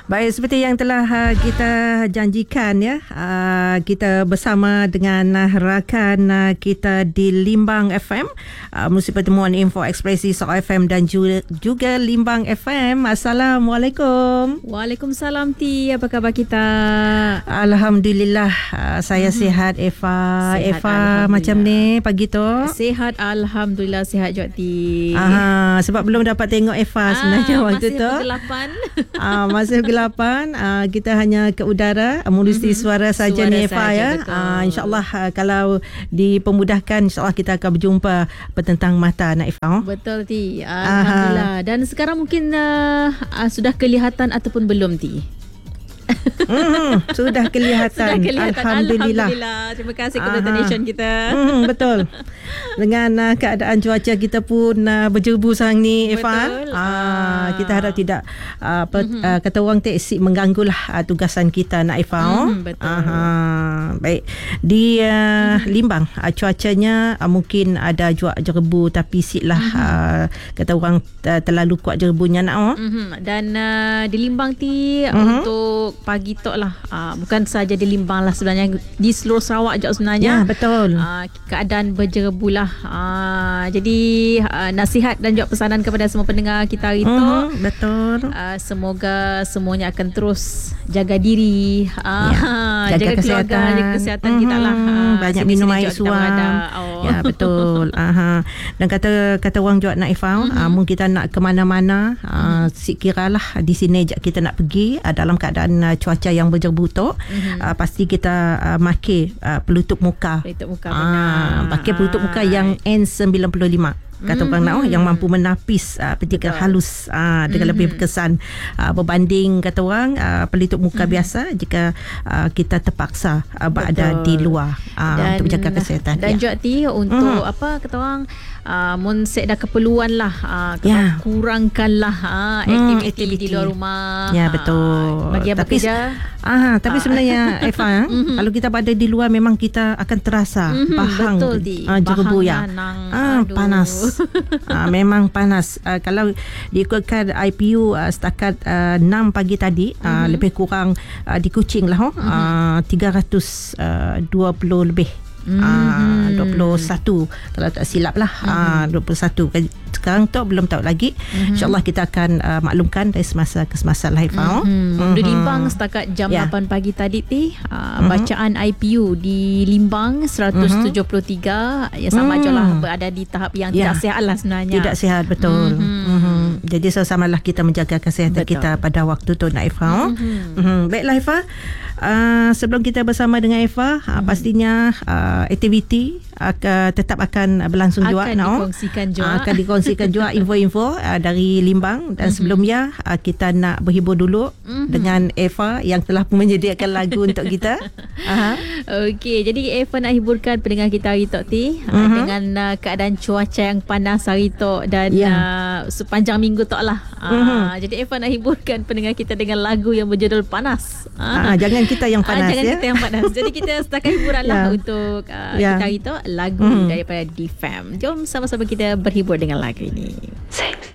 Baik, seperti yang telah kita janjikan ya, kita bersama dengan rakan kita di Limbang FM, Musi Pertemuan Info Ekspresi Sok FM dan juga Limbang FM. Assalamualaikum. Waalaikumsalam Ti, apa khabar kita? Alhamdulillah, saya sihat. Eva, Sihat, Eva macam ni pagi tu? Sihat, Alhamdulillah sihat juga Ti. Sebab belum dapat tengok Eva sebenarnya waktu tu. Masih kegelapan. Masih kegelapan. Kita hanya ke udara mengurusi suara saja ni Eva ya. InsyaAllah kalau dipermudahkan, insyaAllah kita akan berjumpa petentang mata nak Eva. Betul Ti. Alhamdulillah. Dan sekarang mungkin sudah kelihatan ataupun belum Ti? Sudah kelihatan. Alhamdulillah. Terima kasih kepada nation kita. Betul. Dengan keadaan cuaca kita pun berjebu sekarang ni Eva. Kita harap tidak kata orang teksik mengganggulah tugasan kita nak Eva. Betul. Baik. Di Limbang cuacanya mungkin ada juak jerebu tapi siklah kata orang terlalu kuat jerebunya nak. Dan di Limbang Ti untuk pagi tok lah, bukan saja di Limbang lah sebenarnya, di seluruh Sarawak juga sebenarnya. Ya, betul. Keadaan berjerebu lah. Jadi nasihat dan juga pesanan kepada semua pendengar kita hari tu. Betul. Semoga semuanya akan terus jaga diri, jaga keluarga, jaga kesihatan kita lah. Banyak minum air suam. Ya, betul. Dan kata orang juga nak Eva, mungkin kita nak ke mana-mana, kiralah di sini kita nak pergi dalam keadaan cuaca yang berjerebu tu, pasti kita pakai pelutup muka. Pakai pelutup muka yang N95. Kata orang nak yang mampu menapis petikan halus dengan lebih berkesan berbanding kata orang pelitup muka biasa jika kita terpaksa berada di luar untuk menjaga kesihatan. Dan juga Ti untuk apa kata orang mun set dah keperluan lah, kurangkanlah aktiviti di luar rumah. Ya, betul. Bagi yang bekerja. Tapi sebenarnya Eva, kalau kita berada di luar memang kita akan terasa bahang jerebu ya. Panas. Memang panas. Kalau diikutkan IPU setakat 6 pagi tadi, lebih kurang di Kuching lah 320 lebih. 21 kalau tak silap lah. 21 sekarang tu belum tahu lagi. InsyaAllah kita akan maklumkan dari semasa ke semasa live. Di Limbang setakat jam 8 pagi tadi Ti, bacaan IPU di Limbang 173, yang sama je lah, berada di tahap yang tidak sihat lah sebenarnya. Tidak sihat, betul. Jadi sama-samalah kita menjaga kesihatan kita pada waktu tu nak Eva. Baiklah Eva, sebelum kita bersama dengan Eva, pastinya aktiviti tetap akan berlangsung juga. Akan dikongsikan juga info-info dari Limbang. Dan sebelumnya kita nak berhibur dulu dengan Eva yang telah menyediakan lagu untuk kita. Okey, jadi Eva nak hiburkan pendengar kita hari tok Ti dengan keadaan cuaca yang panas hari tok dan sepanjang minggu tok lah. Jadi Eva nak hiburkan pendengar kita dengan lagu yang berjudul Panas. Jangan kita yang panas. Jangan kita yang panas. Jadi kita setakat hiburan lah untuk kita hari tok, lagu daripada DFAM. Jom sama-sama kita berhibur dengan lagu ini.